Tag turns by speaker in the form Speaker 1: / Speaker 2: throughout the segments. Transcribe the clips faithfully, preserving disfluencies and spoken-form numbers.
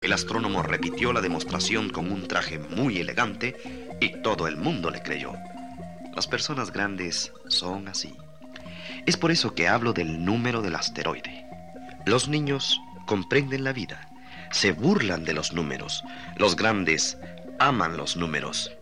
Speaker 1: El astrónomo repitió la demostración con un traje muy elegante y todo el mundo le creyó. Las personas grandes son así. Es por eso que hablo del número del asteroide. Los niños comprenden la vida, se burlan de los números. Los grandes aman los números.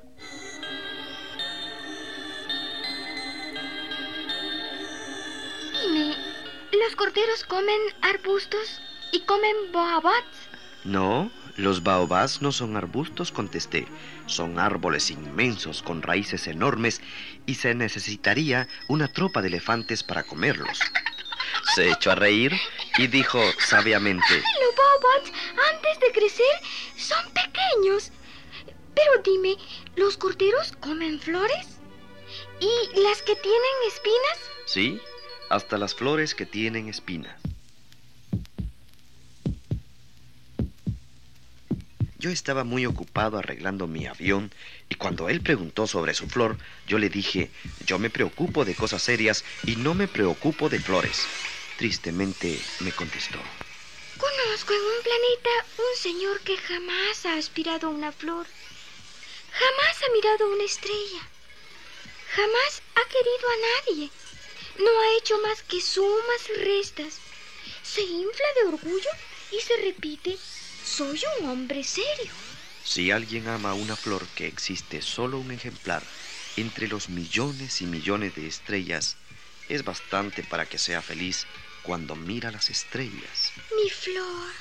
Speaker 2: Dime, ¿los corderos comen arbustos y comen baobabs?
Speaker 1: No, los baobabs no son arbustos, contesté. Son árboles inmensos con raíces enormes y se necesitaría una tropa de elefantes para comerlos. Se echó a reír y dijo sabiamente:
Speaker 2: Los baobabs, antes de crecer, son pequeños. Pero dime, ¿los corderos comen flores? ¿Y las que tienen espinas?
Speaker 1: Sí, hasta las flores que tienen espinas. Yo estaba muy ocupado arreglando mi avión y cuando él preguntó sobre su flor, yo le dije: yo me preocupo de cosas serias y no me preocupo de flores. Tristemente me contestó:
Speaker 2: Conozco en un planeta un señor que jamás ha aspirado una flor, jamás ha mirado una estrella, jamás ha querido a nadie, no ha hecho más que sumas y restas, se infla de orgullo y se repite: soy un hombre serio.
Speaker 1: Si alguien ama una flor que existe solo un ejemplar entre los millones y millones de estrellas, es bastante para que sea feliz cuando mira las estrellas.
Speaker 2: Mi flor.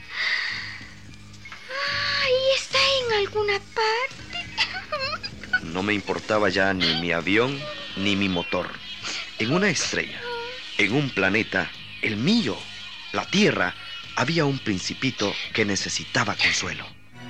Speaker 2: Ahí está en alguna parte.
Speaker 1: No me importaba ya ni mi avión ni mi motor. En una estrella, en un planeta, el mío, la Tierra, había un principito que necesitaba consuelo.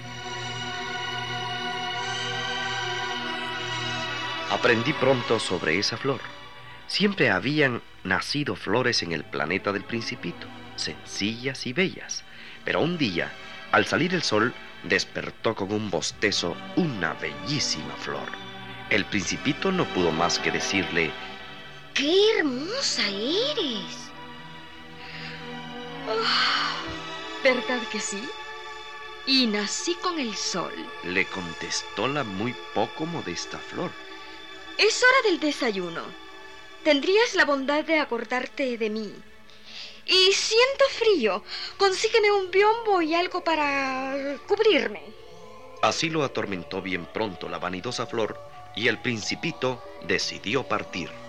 Speaker 1: Aprendí pronto sobre esa flor. Siempre habían nacido flores en el planeta del principito, sencillas y bellas. Pero un día, al salir el sol, despertó con un bostezo una bellísima flor. El principito no pudo más que decirle:
Speaker 2: ¡qué hermosa eres!
Speaker 3: Oh, ¿verdad que sí? Y nací con el sol.
Speaker 1: Le contestó la muy poco modesta flor.
Speaker 3: Es hora del desayuno. ¿Tendrías la bondad de acordarte de mí? Y siento frío. Consígueme un biombo y algo para cubrirme.
Speaker 1: Así lo atormentó bien pronto la vanidosa flor y el principito decidió partir.